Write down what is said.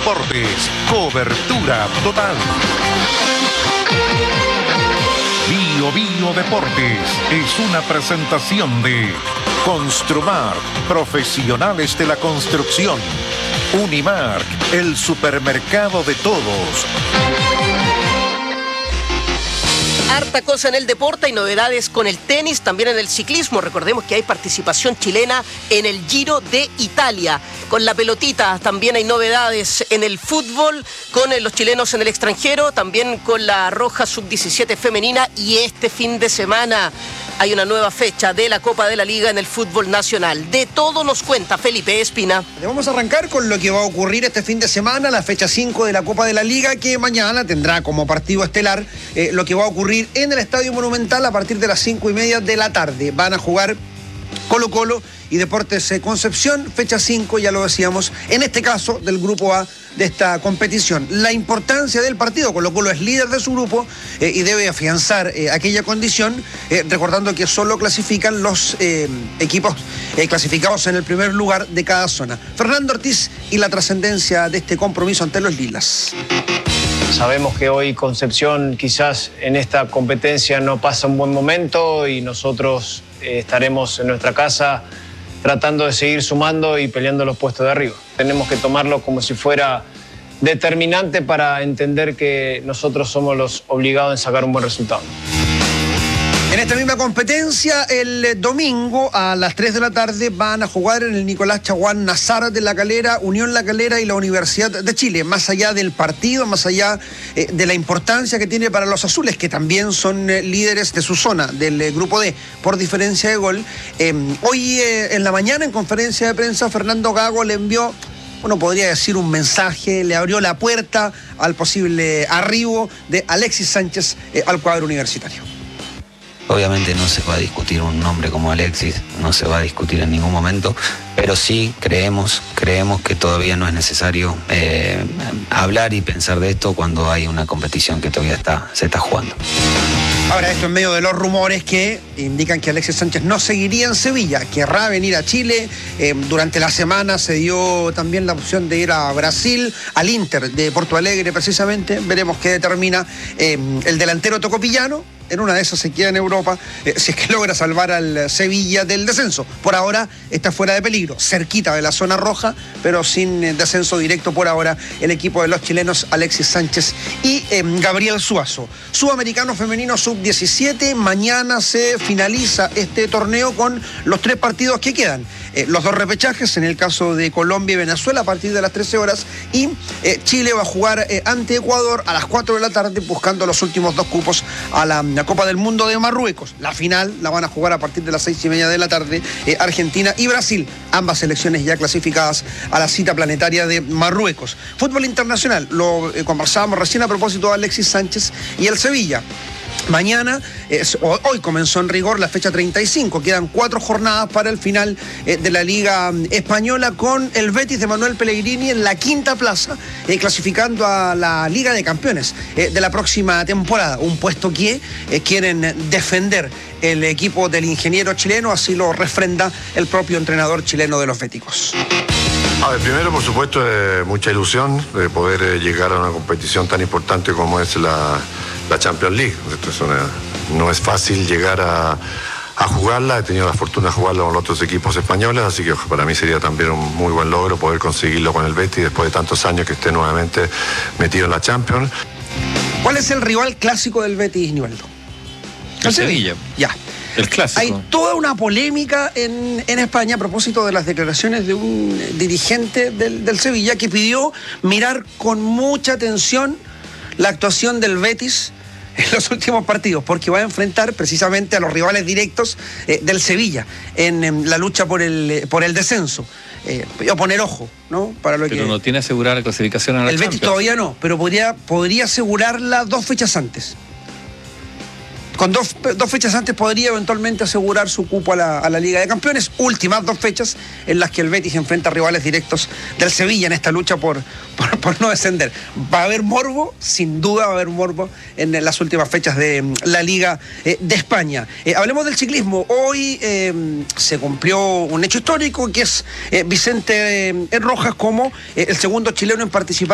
Deportes, cobertura total. Bio Deportes es una presentación de Construmark, profesionales de la construcción. Unimark, el supermercado de todos. Harta cosa en el deporte y novedades con el tenis, también en el ciclismo. Recordemos que hay participación chilena en el Giro de Italia. Con la pelotita también hay novedades en el fútbol, con los chilenos en el extranjero, también con la Roja Sub-17 femenina, y este fin de semana hay una nueva fecha de la Copa de la Liga en el fútbol nacional. De todo nos cuenta Felipe Espina. Vamos a arrancar con lo que va a ocurrir este fin de semana, la fecha 5 de la Copa de la Liga, que mañana tendrá como partido estelar lo que va a ocurrir en el Estadio Monumental a partir de las 5:30 de la tarde. Van a jugar Colo-Colo y Deportes Concepción, fecha 5, ya lo decíamos, en este caso del grupo A de esta competición. La importancia del partido: Colo-Colo es líder de su grupo y debe afianzar aquella condición, recordando que solo clasifican los equipos clasificados en el primer lugar de cada zona. Fernando Ortiz y la trascendencia de este compromiso ante los lilas. Sabemos que hoy Concepción quizás en esta competencia no pasa un buen momento y nosotros estaremos en nuestra casa tratando de seguir sumando y peleando los puestos de arriba. Tenemos que tomarlo como si fuera determinante para entender que nosotros somos los obligados en sacar un buen resultado. En esta misma competencia, el domingo a las 3 de la tarde van a jugar en el Nicolás Chaguán Nazar de La Calera, Unión La Calera y la Universidad de Chile. Más allá del partido, más allá de la importancia que tiene para los azules, que también son líderes de su zona, del grupo D, por diferencia de gol. Hoy en la mañana, en conferencia de prensa, Fernando Gago le envió, uno podría decir, un mensaje, le abrió la puerta al posible arribo de Alexis Sánchez al cuadro universitario. Obviamente no se va a discutir un nombre como Alexis, no se va a discutir en ningún momento, pero sí creemos que todavía no es necesario hablar y pensar de esto cuando hay una competición que todavía se está jugando. Ahora, esto en medio de los rumores que indican que Alexis Sánchez no seguiría en Sevilla, querrá venir a Chile. Durante la semana se dio también la opción de ir a Brasil, al Inter de Porto Alegre precisamente. Veremos qué determina el delantero tocopillano. En una de esas se queda en Europa, si es que logra salvar al Sevilla del descenso. Por ahora está fuera de peligro, cerquita de la zona roja, pero sin descenso directo por ahora el equipo de los chilenos Alexis Sánchez y Gabriel Suazo. Sudamericano femenino sub-17, mañana se finaliza este torneo con los 3 partidos que quedan. Los 2 repechajes, en el caso de Colombia y Venezuela, a partir de las 13 horas, y Chile va a jugar ante Ecuador a las 4 de la tarde, buscando los últimos 2 cupos a la Copa del Mundo de Marruecos. La final la van a jugar a partir de las 6:30 de la tarde, Argentina y Brasil, ambas selecciones ya clasificadas a la cita planetaria de Marruecos. Fútbol internacional, lo conversábamos recién a propósito de Alexis Sánchez y el Sevilla. Mañana, hoy comenzó en rigor la fecha 35, quedan 4 jornadas para el final de la Liga Española, con el Betis de Manuel Pellegrini en la 5ª plaza, clasificando a la Liga de Campeones de la próxima temporada, un puesto que quieren defender el equipo del ingeniero chileno, así lo refrenda el propio entrenador chileno de los béticos. A ver, primero, por supuesto, mucha ilusión de poder llegar a una competición tan importante como es la Champions League. Entonces, no es fácil llegar a jugarla. He tenido la fortuna de jugarla con los otros equipos españoles, así que para mí sería también un muy buen logro poder conseguirlo con el Betis después de tantos años que esté nuevamente metido en la Champions. ¿Cuál es el rival clásico del Betis, Nivaldo? El Sevilla. Ya. El clásico. Hay toda una polémica en España a propósito de las declaraciones de un dirigente del Sevilla que pidió mirar con mucha atención la actuación del Betis en los últimos partidos, porque va a enfrentar precisamente a los rivales directos del Sevilla en la lucha por el descenso. Voy a poner ojo, ¿no? Pero no tiene asegurada la clasificación a la Champions. El Betis todavía no, pero podría asegurarla 2 fechas antes. Con dos fechas antes podría eventualmente asegurar su cupo a la Liga de Campeones. Últimas 2 fechas en las que el Betis enfrenta a rivales directos del Sevilla en esta lucha por no descender. Va a haber morbo, sin duda va a haber morbo en las últimas fechas de la Liga de España. Hablemos del ciclismo. Hoy se cumplió un hecho histórico, que es Vicente Rojas como el segundo chileno en participar